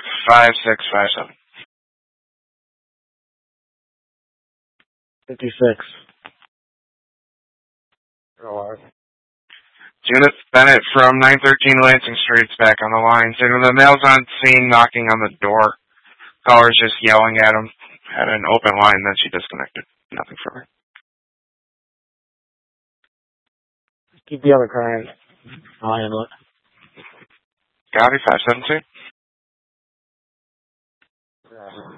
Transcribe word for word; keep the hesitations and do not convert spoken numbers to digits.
five six five seven. fifty-six. Judith Bennett from nine thirteen Lansing Street's back on the line. So the male's on scene knocking on the door. Caller's just yelling at him. Had an open line, then she disconnected. Nothing further. Keep the other current. I'll handle it. Gotti, five seven two. Yeah.